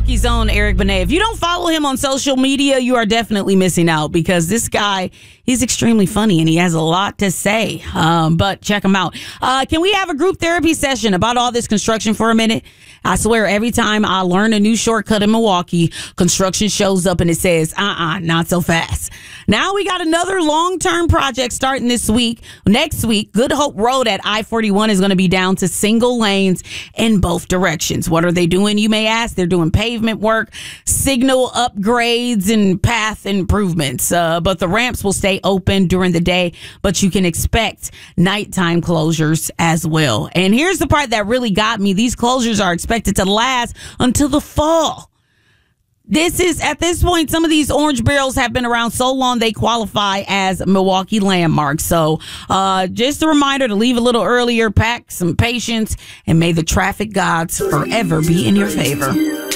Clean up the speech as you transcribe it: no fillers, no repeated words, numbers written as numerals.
Milwaukee's own Eric Benet. If you don't follow him on social media, you are definitely missing out because this guy, he's extremely funny and he has a lot to say. But check him out. Can we have a group therapy session about all this construction for a minute? I swear every time I learn a new shortcut in Milwaukee, construction shows up and it says, not so fast. Now we got another long-term project starting this week. Next week, Good Hope Road at I-41 is going to be down to single lanes in both directions. What are they doing, you may ask? They're doing pavement work, signal upgrades, and path improvements. But the ramps will stay open during the day, but you can expect nighttime closures as well. And here's the part that really got me. These closures are expected to last until the fall. At this point, some of these orange barrels have been around so long they qualify as Milwaukee landmarks. So just a reminder to leave a little earlier, pack some patience, and may the traffic gods forever be in your favor.